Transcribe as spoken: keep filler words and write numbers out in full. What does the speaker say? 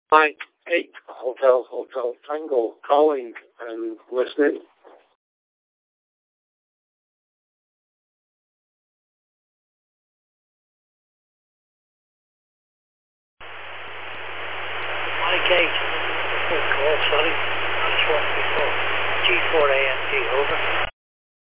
Hi, eight Hotel Hotel Tango calling and listening. Mike eight. Oh, call, sorry. That's what before. G four A M T, over.